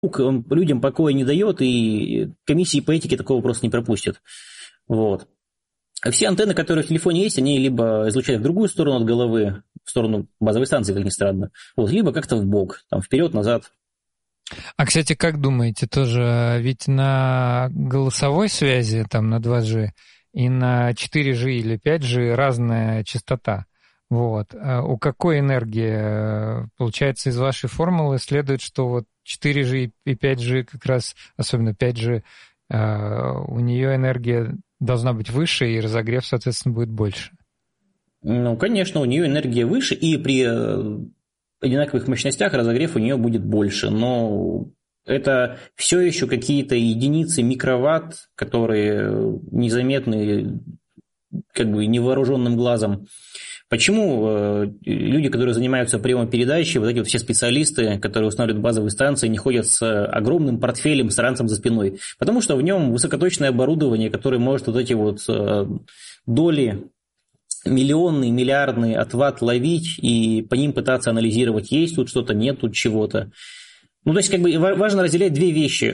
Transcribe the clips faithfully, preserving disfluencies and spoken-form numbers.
он людям покоя не дает, и комиссии по этике такого просто не пропустят. Вот. Все антенны, которые в телефоне есть, они либо излучают в другую сторону от головы, в сторону базовой станции, как ни странно, вот, либо как-то в бок, там, вперед, назад. А, кстати, как думаете, тоже ведь на голосовой связи, там, на два джи и на четыре джи или пять джи разная частота. Вот. А у какой энергии, получается, из вашей формулы следует, что вот четыре джи и пять джи как раз, особенно пять джи, у нее энергия должна быть выше, и разогрев, соответственно, будет больше? Ну, конечно, у нее энергия выше, и при одинаковых мощностях разогрев у нее будет больше, но это все еще какие-то единицы микроватт, которые незаметны как бы невооруженным глазом. Почему люди, которые занимаются приемом передачи, вот эти вот все специалисты, которые устанавливают базовые станции, не ходят с огромным портфелем, с ранцем за спиной? Потому что в нем высокоточное оборудование, которое может вот эти вот доли миллионные, миллиардные от ватт ловить и по ним пытаться анализировать, есть тут что-то, нет тут чего-то. Ну, то есть, как бы важно разделять две вещи.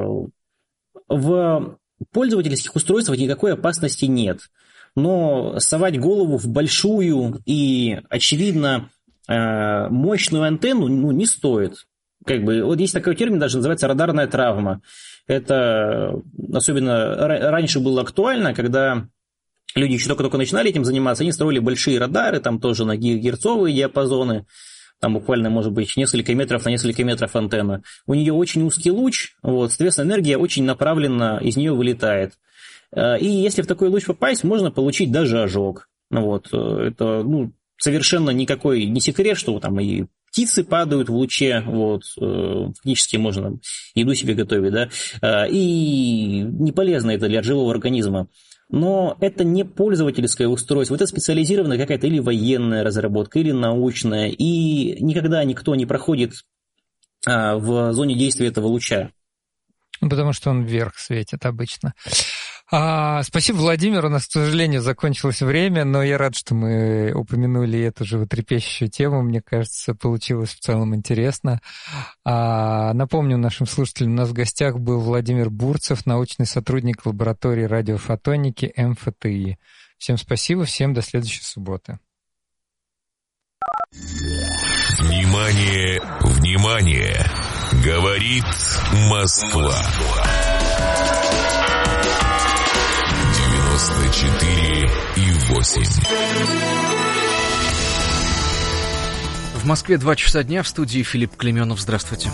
В пользовательских устройствах никакой опасности нет. Но совать голову в большую и, очевидно, мощную антенну ну, не стоит. Как бы, вот есть такой термин, даже называется радарная травма. Это особенно раньше было актуально, когда люди еще только-только начинали этим заниматься, они строили большие радары, там тоже на гигагерцовые диапазоны, там буквально, может быть, несколько метров на несколько метров антенна. У нее очень узкий луч, вот, соответственно, энергия очень направленно из нее вылетает. И если в такой луч попасть, можно получить даже ожог. Вот, это ну, совершенно никакой не секрет, что там и птицы падают в луче, вот, фактически можно еду себе готовить, да, и не полезно это для живого организма. Но это не пользовательское устройство, это специализированная какая-то или военная разработка, или научная, и никогда никто не проходит в зоне действия этого луча. Потому что он вверх светит обычно. А, спасибо, Владимир. У нас, к сожалению, закончилось время, но я рад, что мы упомянули эту животрепещущую тему. Мне кажется, получилось в целом интересно. А, напомню нашим слушателям, у нас в гостях был Владимир Бурцев, научный сотрудник лаборатории радиофотоники эм эф тэ и. Всем спасибо, всем до следующей субботы. Внимание, внимание! Говорит Москва. девяносто четыре и восемь. В Москве два часа дня, в студии Филипп Клеменов. Здравствуйте.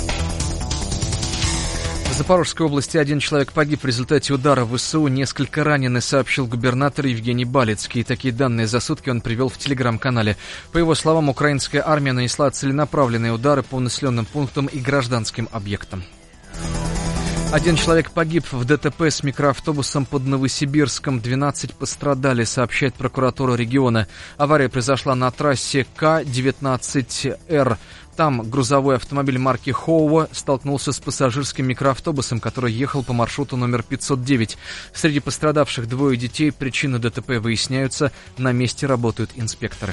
В Запорожской области один человек погиб в результате удара в ВСУ, несколько ранены, сообщил губернатор Евгений Балицкий. Такие данные за сутки он привел в телеграм-канале. По его словам, украинская армия нанесла целенаправленные удары по населенным пунктам и гражданским объектам. Один человек погиб в ДТП с микроавтобусом под Новосибирском, двенадцать пострадали, сообщает прокуратура региона. Авария произошла на трассе К девятнадцать Р. Там грузовой автомобиль марки Хоува столкнулся с пассажирским микроавтобусом, который ехал по маршруту номер пятьсот девять. Среди пострадавших двое детей. Причины ДТП выясняются. На месте работают инспекторы.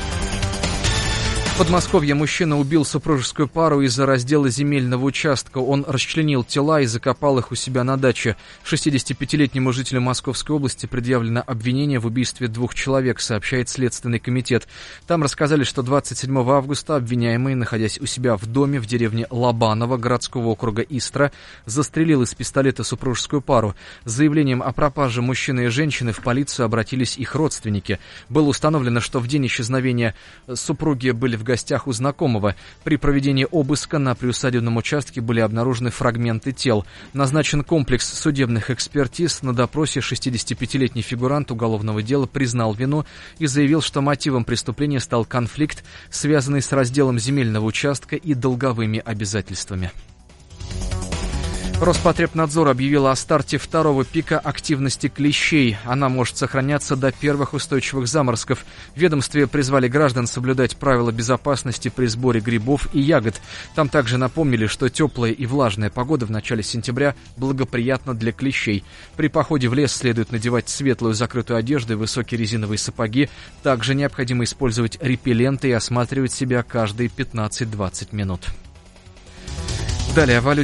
В Подмосковье мужчина убил супружескую пару из-за раздела земельного участка. Он расчленил тела и закопал их у себя на даче. шестидесятипятилетнему жителю Московской области предъявлено обвинение в убийстве двух человек, сообщает Следственный комитет. Там рассказали, что двадцать седьмого августа обвиняемый, находясь у себя в доме в деревне Лобаново городского округа Истра, застрелил из пистолета супружескую пару. С заявлением о пропаже мужчины и женщины в полицию обратились их родственники. Было установлено, что в день исчезновения супруги были в в гостях у знакомого. При проведении обыска на приусадебном участке были обнаружены фрагменты тел. Назначен комплекс судебных экспертиз. На допросе шестидесятипятилетний фигурант уголовного дела признал вину и заявил, что мотивом преступления стал конфликт, связанный с разделом земельного участка и долговыми обязательствами. Роспотребнадзор объявил о старте второго пика активности клещей. Она может сохраняться до первых устойчивых заморозков. В ведомстве призвали граждан соблюдать правила безопасности при сборе грибов и ягод. Там также напомнили, что теплая и влажная погода в начале сентября благоприятна для клещей. При походе в лес следует надевать светлую закрытую одежду и высокие резиновые сапоги. Также необходимо использовать репелленты и осматривать себя каждые пятнадцать-двадцать минут. Далее о валюте.